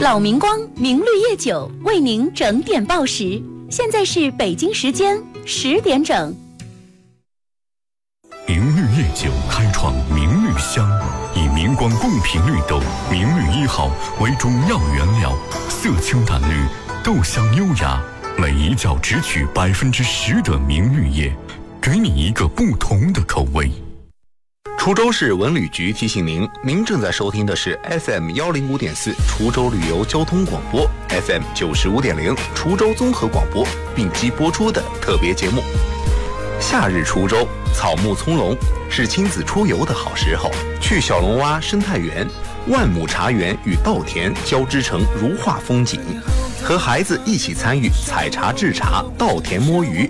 老明光明绿叶酒为您整点报时，现在是北京时间10点整。 明绿叶酒开创明绿香，以明光贡品绿豆明绿1号为主要原料，色清淡绿，豆香优雅，每一窖只取10%的明绿叶，给你一个不同的口味。 滁州市文旅局提醒您，您正在收听的是 FM 105.4滁州旅游交通广播 ，FM 95.0滁州综合广播并机播出的特别节目。夏日滁州草木葱茏，是亲子出游的好时候。去小龙洼生态园，万亩茶园与稻田交织成如画风景，和孩子一起参与采茶制茶、稻田摸鱼、